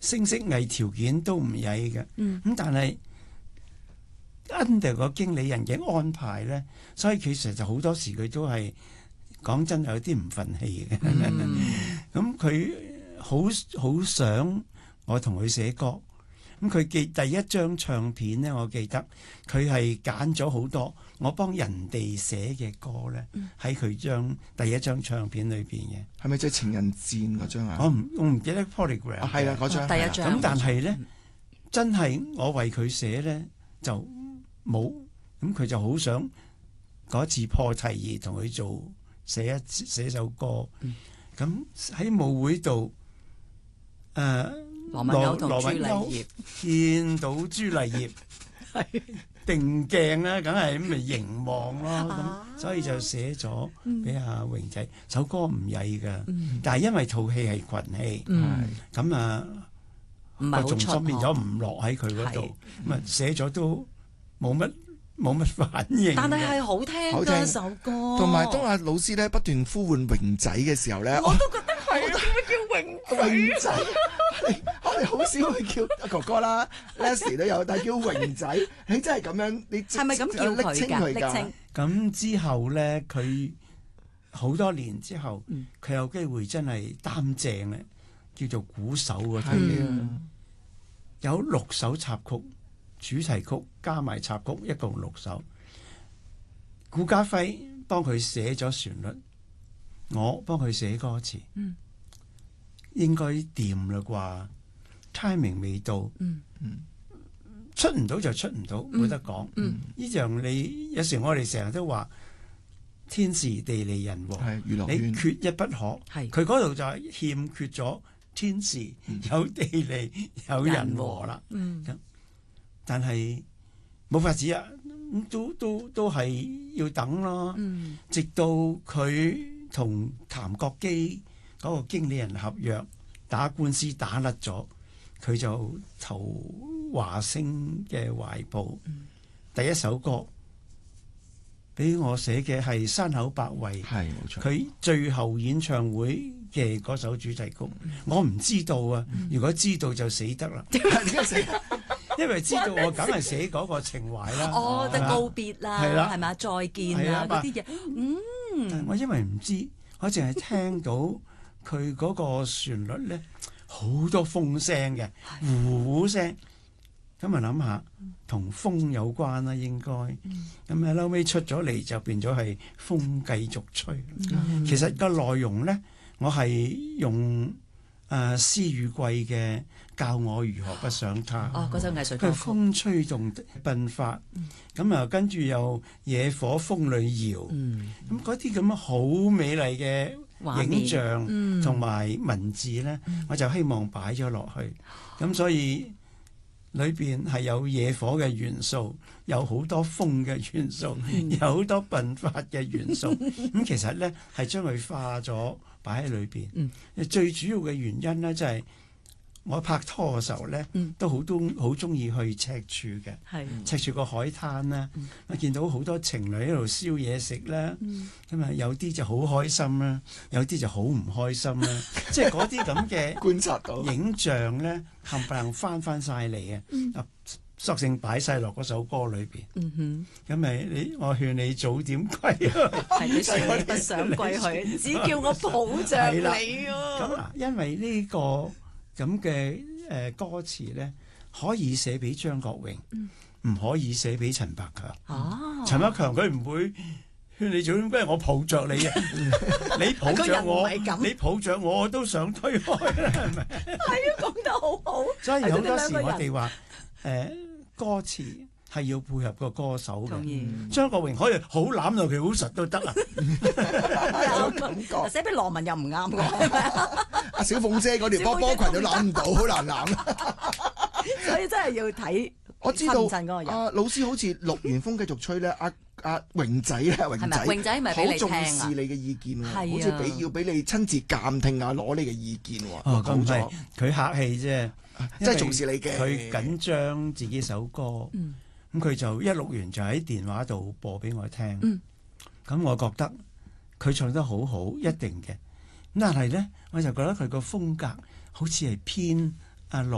聲色藝條件都唔曳嘅。咁但係 under 個經理人嘅安排咧，所以其實就好多時佢都係講真有啲唔憤氣嘅。咁佢好想我同佢寫歌。咁佢第一張唱片咧，我記得佢係揀咗好多我幫人哋寫嘅歌咧，喺佢張第一張唱片裏邊嘅。 係咪即係情人節嗰張啊？ 我唔記得 Polygram。 係啦，嗰張第一張。 咁但係咧，真係我為佢寫咧就冇。咁佢就好想嗰次破題而同佢寫首歌。咁喺舞會度羅文優同朱麗葉見到朱麗葉定鏡啦，梗係咁咪凝望咯。咁所以就寫咗俾阿榮仔首歌唔曳噶，但係因為套戲係群戲，咁個重心變咗唔落喺佢嗰度，咁啊寫咗都冇乜反應。 但係好聽嘅首歌， 同埋當阿老師咧不斷呼喚榮仔嘅時候咧， 我都覺得係點解叫榮仔？ 我哋好少會叫阿哥哥啦 ，Leslie 都有，但係叫榮仔，你真係咁樣，你係咪咁叫佢㗎？昵稱咁之後咧，佢好多年之後，佢有機會真係擔正咧，叫做鼓手嗰啲，有6首插曲、主題曲加埋插曲，一共6首。顧嘉輝幫佢寫咗旋律，我幫佢寫歌詞。應該掂啦啩 ，timing 未到，出唔到就出唔到，冇得講。呢樣你有時我哋成日都話天時地利人和，你缺一不可。佢嗰度就係欠缺咗天時、有地利、有人和啦。但係冇法子啊，都係要等咯。直到佢同譚國基嗰個經理人合約打官司打甩咗，佢就投華星嘅懷抱。第一首歌俾我寫嘅係山口百惠， 係冇錯。 佢最後演唱會嘅嗰首主題曲，我唔知道啊！如果知道就死得啦，因為知道我梗係寫嗰個情懷啦。 就告別啦，係咪？再見啦嗰啲嘢。 我因為唔知，我淨係聽到佢嗰個旋律咧，好多風聲嘅，呼呼聲。咁啊諗下，同風有關啦，應該。咁啊，後尾出咗嚟就變咗係風繼續吹。其實個內容咧，我係用施雨貴嘅教我如何不想他。 嗰首藝術歌曲。佢風吹動鬢髮，咁啊跟住又野火風裏搖。咁嗰啲咁樣好美麗嘅影像同埋文字咧，我就希望擺咗落去。咁所以裏邊係有野火嘅元素，有好多風嘅元素，有好多鬢髮嘅元素。咁其實咧係將佢化咗擺喺裏邊。最主要嘅原因咧，就係我拍拖嘅時候咧，都好中意去赤柱嘅。赤柱個海灘啦，我見到好多情侶喺度燒嘢食啦，咁啊有啲就好開心啦，有啲就好唔開心啦，即係嗰啲咁嘅觀察到影像咧，冚唪唥翻晒嚟嘅，索性擺晒落嗰首歌裏邊。咁咪我勸你早點歸去， 係佢你不想歸去，只叫我抱着你喎。 咁因為呢個咁嘅歌詞咧，可以寫俾張國榮，唔可以寫俾陳百強。陳百強佢唔會勸你早點歸，我抱着你啊！你抱着我，你抱着我，我都想推開啦，係咪？ 係啊，講得好好。 所以好多時我哋話歌詞係要配合個歌手嘅。張國榮可以好攬到佢好實都得啊！ 有感覺。寫俾羅文又唔啱喎。 阿小鳳姐嗰條波波裙都攬唔到，好難攬。 所以真係要睇。 我知道老師好似錄完風繼續吹咧，阿榮仔咧，榮仔咪好重視你嘅意見喎，好似要俾你親自鑑聽啊，攞你嘅意見喎。 咁係佢客氣啫， 真係重視你嘅。 佢緊張自己首歌，咁佢就一錄完就喺電話度播俾我聽。咁我覺得佢唱得好好，一定嘅。咁但係咧，我就覺得佢個風格好似係偏阿羅